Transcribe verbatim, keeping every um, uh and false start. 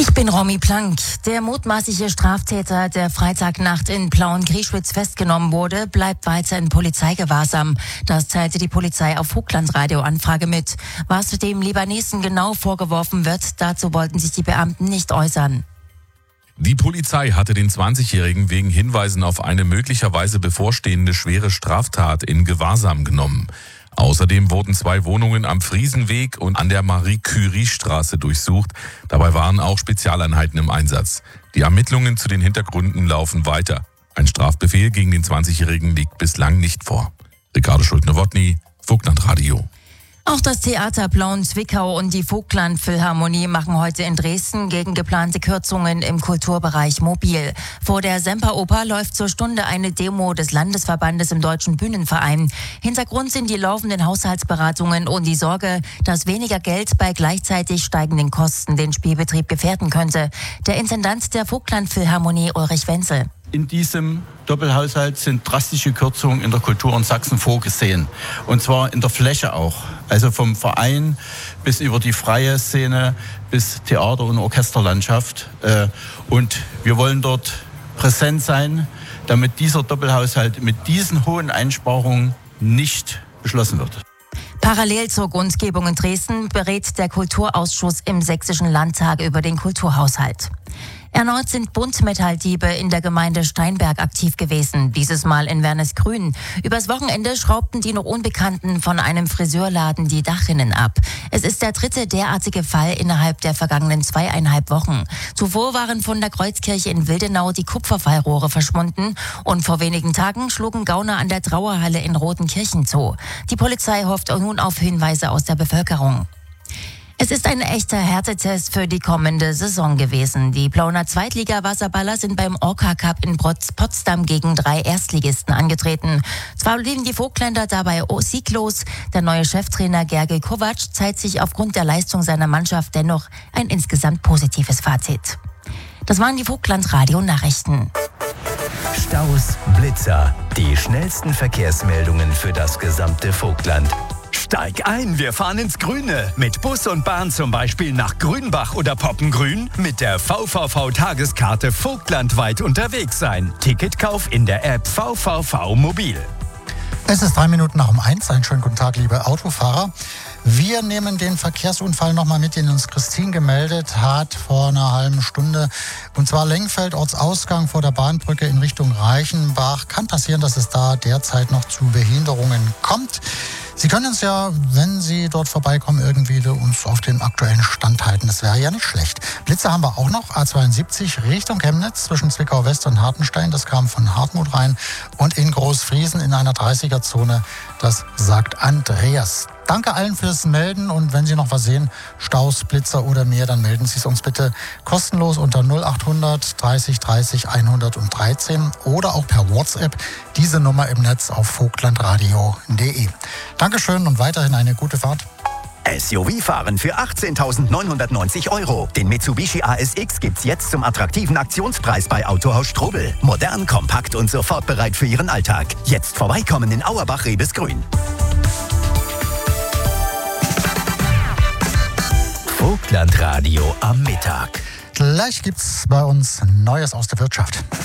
Ich bin Romy Plank. Der mutmaßliche Straftäter, der Freitagnacht in Plauen-Grieschwitz festgenommen wurde, bleibt weiter in Polizeigewahrsam. Das teilte die Polizei auf Vogtland-Radio-Anfrage mit. Was dem Libanesen genau vorgeworfen wird, dazu wollten sich die Beamten nicht äußern. Die Polizei hatte den zwanzigjährigen wegen Hinweisen auf eine möglicherweise bevorstehende schwere Straftat in Gewahrsam genommen. Außerdem wurden zwei Wohnungen am Friesenweg und an der Marie-Curie-Straße durchsucht. Dabei waren auch Spezialeinheiten im Einsatz. Die Ermittlungen zu den Hintergründen laufen weiter. Ein Strafbefehl gegen den zwanzigjährigen liegt bislang nicht vor. Ricardo Schulte-Nowotny, Vogtland Radio. Auch das Theater Plauen-Zwickau und die Vogtland-Philharmonie machen heute in Dresden gegen geplante Kürzungen im Kulturbereich mobil. Vor der Semperoper läuft zur Stunde eine Demo des Landesverbandes im Deutschen Bühnenverein. Hintergrund sind die laufenden Haushaltsberatungen und die Sorge, dass weniger Geld bei gleichzeitig steigenden Kosten den Spielbetrieb gefährden könnte. Der Intendant der Vogtland-Philharmonie, Ulrich Wenzel. In diesem Doppelhaushalt sind drastische Kürzungen in der Kultur in Sachsen vorgesehen. Und zwar in der Fläche auch. Also vom Verein bis über die freie Szene bis Theater- und Orchesterlandschaft. Und wir wollen dort präsent sein, damit dieser Doppelhaushalt mit diesen hohen Einsparungen nicht beschlossen wird. Parallel zur Kundgebung in Dresden berät der Kulturausschuss im Sächsischen Landtag über den Kulturhaushalt. Erneut sind Buntmetalldiebe in der Gemeinde Steinberg aktiv gewesen, dieses Mal in Wernesgrün. Übers Wochenende schraubten die noch Unbekannten von einem Friseurladen die Dachrinnen ab. Es ist der dritte derartige Fall innerhalb der vergangenen zweieinhalb Wochen. Zuvor waren von der Kreuzkirche in Wildenau die Kupferfallrohre verschwunden und vor wenigen Tagen schlugen Gauner an der Trauerhalle in Rotenkirchen zu. Die Polizei hofft nun auf Hinweise aus der Bevölkerung. Es ist ein echter Härtetest für die kommende Saison gewesen. Die Plauener Zweitliga-Wasserballer sind beim Orca Cup in Potsdam gegen drei Erstligisten angetreten. Zwar blieben die Vogtländer dabei sieglos, der neue Cheftrainer Gergely Kovac zeigt sich aufgrund der Leistung seiner Mannschaft dennoch ein insgesamt positives Fazit. Das waren die Vogtland-Radio-Nachrichten. Staus, Blitzer, die schnellsten Verkehrsmeldungen für das gesamte Vogtland. Steig ein, wir fahren ins Grüne. Mit Bus und Bahn zum Beispiel nach Grünbach oder Poppengrün. Mit der V V V-Tageskarte vogtlandweit unterwegs sein. Ticketkauf in der App V V V Mobil. Es ist drei Minuten nach um eins. Einen schönen guten Tag, liebe Autofahrer. Wir nehmen den Verkehrsunfall nochmal mit, den uns Christine gemeldet hat vor einer halben Stunde. Und zwar Lengfeld, Ortsausgang vor der Bahnbrücke in Richtung Reichenbach. Kann passieren, dass es da derzeit noch zu Behinderungen kommt. Sie können uns ja, wenn Sie dort vorbeikommen, irgendwie uns auf den aktuellen Stand halten. Das wäre ja nicht schlecht. Blitze haben wir auch noch. A zweiundsiebzig Richtung Chemnitz zwischen Zwickau West und Hartenstein. Das kam von Hartmut rein. Und in Großfriesen in einer dreißiger-Zone. Das sagt Andreas. Danke allen fürs Melden und wenn Sie noch was sehen, Staus, Blitzer oder mehr, dann melden Sie es uns bitte kostenlos unter null acht hundert dreißig dreißig hundertdreizehn oder auch per WhatsApp diese Nummer im Netz auf vogtlandradio punkt de. Dankeschön und weiterhin eine gute Fahrt. S U V-Fahren für achtzehntausendneunhundertneunzig Euro. Den Mitsubishi A S X gibt's jetzt zum attraktiven Aktionspreis bei Autohaus Strobel. Modern, kompakt und sofort bereit für Ihren Alltag. Jetzt vorbeikommen in Auerbach-Rebesgrün. Vogtland Radio am Mittag. Gleich gibt's bei uns Neues aus der Wirtschaft.